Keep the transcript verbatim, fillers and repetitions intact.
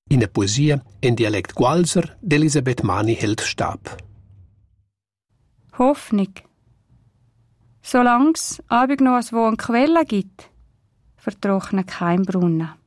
In der Poesie in Dialekt Gualser d'Elisabeth Mani hält Stab. Hoffnung. Solange es abig noch eine Quelle gibt, vertrocknen kein Brunnen.